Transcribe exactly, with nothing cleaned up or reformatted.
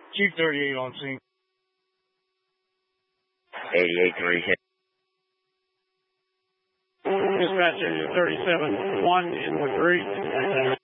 Chief thirty-eight on scene. eighty-eight three hit. Dispatcher thirty-seven one in the three.